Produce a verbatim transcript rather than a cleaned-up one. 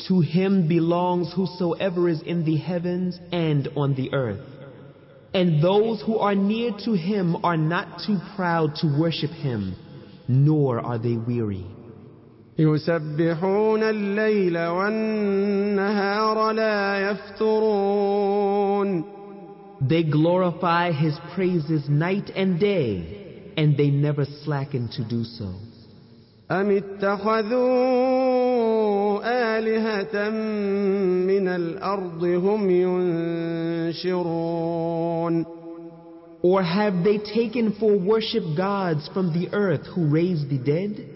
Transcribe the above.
To him belongs whosoever is in the heavens and on the earth. And those who are near to him are not too proud to worship him, nor are they weary. يسبحون الليل والنهار لا يفترون. They glorify his praises night and day, and they never slacken to do so. أم اتخذوا آلهة من الأرض هم ينشرون. Or have they taken for worship gods from the earth who raise the dead?